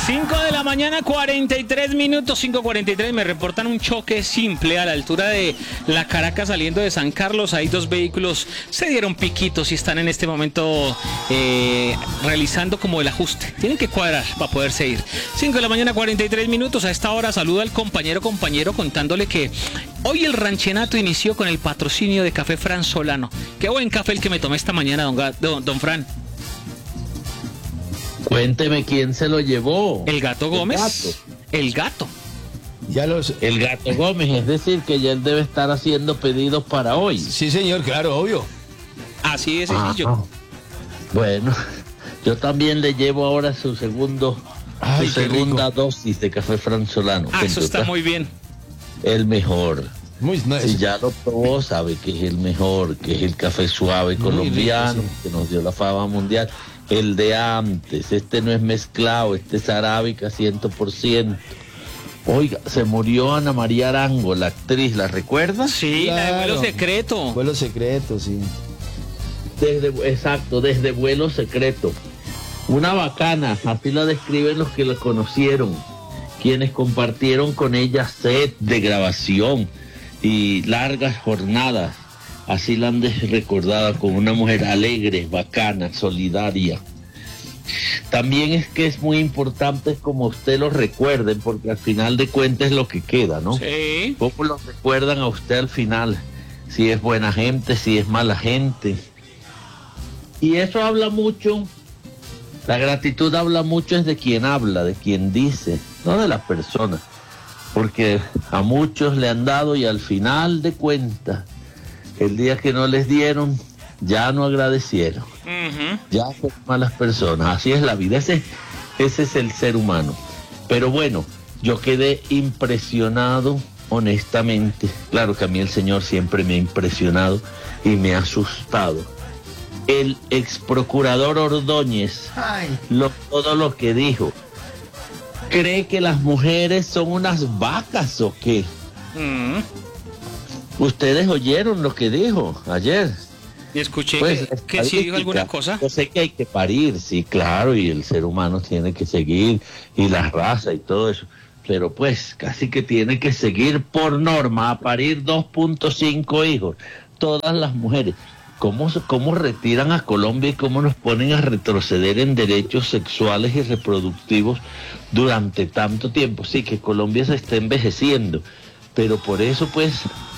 5 de la mañana, 43 minutos, 5:43. Me reportan un choque simple a la altura de la Caracas saliendo de San Carlos. Hay dos vehículos, se dieron piquitos y están en este momento realizando como el ajuste. Tienen que cuadrar para poderse ir. 5 de la mañana, 43 minutos. A esta hora saluda al compañero contándole que hoy el ranchenato inició con el patrocinio de Café Fran Solano. Qué buen café el que me tomé esta mañana, don Fran. Cuénteme quién se lo llevó. El Gato Gómez. El Gato. El Gato Gómez, es decir, que ya él debe estar haciendo pedidos para hoy. Sí, señor, claro, obvio. Así de sencillo. Bueno, yo también le llevo ahora su segunda dosis de Café Fran Solano. Eso está muy bien. El mejor. Muy nice. Si ya lo probó, sabe que es el mejor, que es el café suave colombiano, rico, sí, que nos dio la fama mundial. El de antes, este no es mezclado, este es arábica 100%. Oiga, se murió Ana María Arango, la actriz, ¿la recuerda? Sí, claro. La de Vuelo Secreto. Vuelo Secreto, sí. Desde Vuelo Secreto. Una bacana, así la describen los que la conocieron, quienes compartieron con ella set de grabación y largas jornadas. Así la han recordado como una mujer alegre, bacana, solidaria. También es que es muy importante como usted lo recuerden, porque al final de cuentas es lo que queda, ¿no? Sí. ¿Cómo lo recuerdan a usted al final? Si es buena gente, si es mala gente. Y eso habla mucho, la gratitud habla mucho es de quien habla, de quien dice, no de la persona. Porque a muchos le han dado y al final de cuentas, el día que no les dieron, ya no agradecieron. Uh-huh. Ya son malas personas. Así es la vida. Ese es el ser humano. Pero bueno, yo quedé impresionado, honestamente. Claro que a mí el Señor siempre me ha impresionado y me ha asustado. El ex procurador Ordóñez, todo lo que dijo. ¿Cree que las mujeres son unas vacas o qué? Uh-huh. Ustedes oyeron lo que dijo ayer. Y escuché pues, que sí dijo alguna cosa. Yo sé que hay que parir, sí, claro, y el ser humano tiene que seguir, y la raza y todo eso. Pero pues, casi que tiene que seguir por norma a parir 2.5 hijos. Todas las mujeres. ¿Cómo retiran a Colombia y cómo nos ponen a retroceder en derechos sexuales y reproductivos durante tanto tiempo? Sí, que Colombia se está envejeciendo, pero por eso pues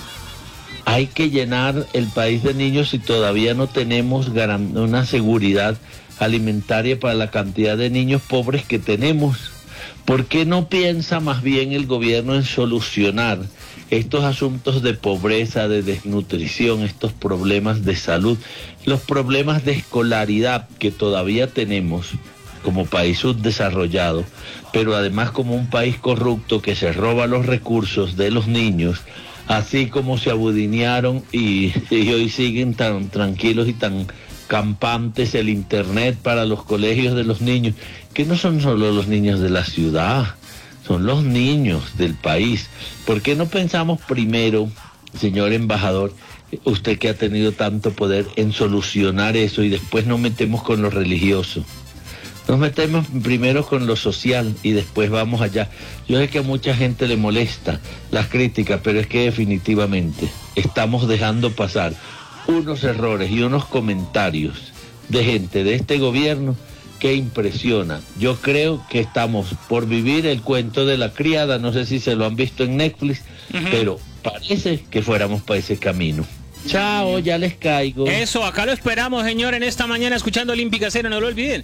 hay que llenar el país de niños y todavía no tenemos una seguridad alimentaria para la cantidad de niños pobres que tenemos. ¿Por qué no piensa más bien el gobierno en solucionar estos asuntos de pobreza, de desnutrición, estos problemas de salud, los problemas de escolaridad que todavía tenemos como país subdesarrollado, pero además como un país corrupto que se roba los recursos de los niños, así como se abudinearon y hoy siguen tan tranquilos y tan campantes el internet para los colegios de los niños, que no son solo los niños de la ciudad, son los niños del país. ¿Por qué no pensamos primero, señor embajador, usted que ha tenido tanto poder, en solucionar eso y después nos metemos con lo religioso? Nos metemos primero con lo social y después vamos allá. Yo sé que a mucha gente le molesta las críticas, pero es que definitivamente estamos dejando pasar unos errores y unos comentarios de gente de este gobierno que impresiona. Yo creo que estamos por vivir el cuento de la criada, no sé si se lo han visto en Netflix, pero parece que fuéramos para ese camino. Chao, ya les caigo. Eso, acá lo esperamos, señor, en esta mañana escuchando Olímpica Cero, no lo olviden.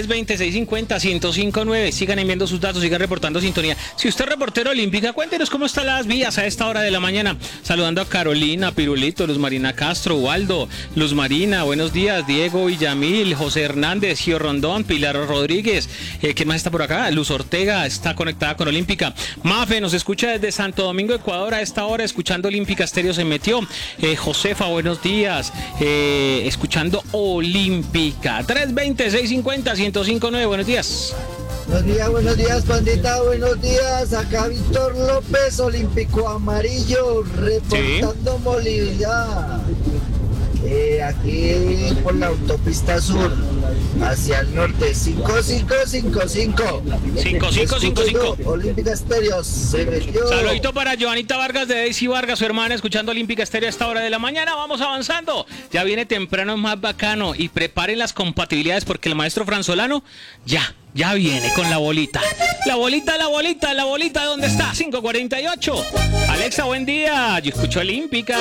320-650-1059. Sigan enviando sus datos, sigan reportando sintonía. Si usted es reportero Olímpica, cuéntenos cómo están las vías a esta hora de la mañana. Saludando a Carolina, Pirulito, Luz Marina Castro, Waldo, Luz Marina, buenos días, Diego Villamil, José Hernández, Gio Rondón, Pilar Rodríguez. ¿Qué más está por acá? Luz Ortega está conectada con Olímpica. Mafe nos escucha desde Santo Domingo, Ecuador, a esta hora, escuchando Olímpica Estéreo se metió. Josefa, buenos días, escuchando Olímpica. 320-650-1059, buenos días. Buenos días, pandita, buenos días. Acá Víctor López, Olímpico Amarillo, reportando Bolivia. Aquí por la autopista sur, hacia el norte, 5555. 5555. Olímpica Estéreo, se metió. Saludito para Joanita Vargas de Daisy Vargas, su hermana, escuchando Olímpica Estéreo a esta hora de la mañana. Vamos avanzando. Ya viene temprano más bacano y preparen las compatibilidades porque el maestro Franzolano ya viene con la bolita. La bolita, ¿dónde está? 548. Alexa, buen día. Yo escucho Olímpica.